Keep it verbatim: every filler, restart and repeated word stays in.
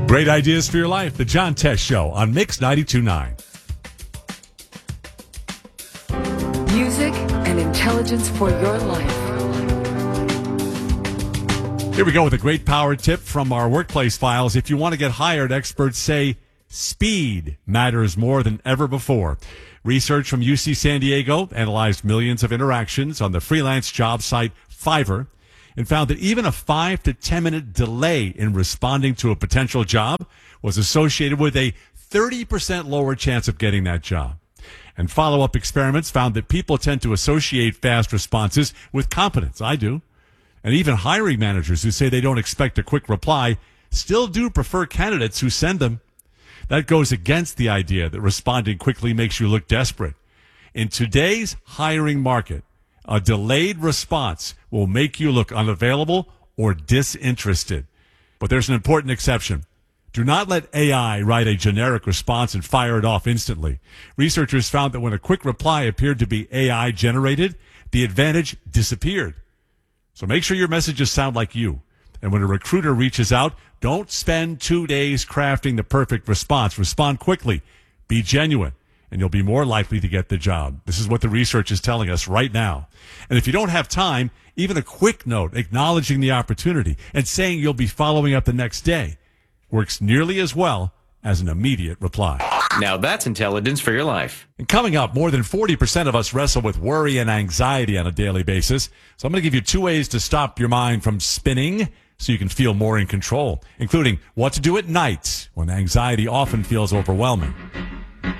Great ideas for your life. The John Tesh Show on Mix ninety-two point nine. Music and intelligence for your life. Here we go with a great power tip from our workplace files. If you want to get hired, experts say speed matters more than ever before. Research from U C San Diego analyzed millions of interactions on the freelance job site Fiverr and found that even a five to ten minute delay in responding to a potential job was associated with a thirty percent lower chance of getting that job. And follow-up experiments found that people tend to associate fast responses with competence. I do. And even hiring managers who say they don't expect a quick reply still do prefer candidates who send them. That goes against the idea that responding quickly makes you look desperate. In today's hiring market, a delayed response will make you look unavailable or disinterested. But there's an important exception. Do not let A I write a generic response and fire it off instantly. Researchers found that when a quick reply appeared to be A I generated, the advantage disappeared. So make sure your messages sound like you. And when a recruiter reaches out, don't spend two days crafting the perfect response. Respond quickly. Be genuine, and you'll be more likely to get the job. This is what the research is telling us right now. And if you don't have time, even a quick note acknowledging the opportunity and saying you'll be following up the next day works nearly as well as an immediate reply. Now that's intelligence for your life. And coming up, more than forty percent of us wrestle with worry and anxiety on a daily basis. So I'm going to give you two ways to stop your mind from spinning so you can feel more in control, including what to do at night when anxiety often feels overwhelming.